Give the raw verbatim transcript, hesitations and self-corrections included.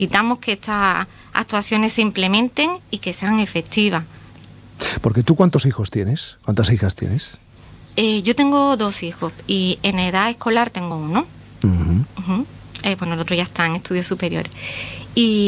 necesitamos que estas actuaciones se implementen y que sean efectivas. Porque tú, ¿cuántos hijos tienes? ¿Cuántas hijas tienes? Eh, yo tengo dos hijos y en edad escolar tengo uno. Uh-huh. Uh-huh. Eh, bueno, el otro ya está en estudios superiores. Y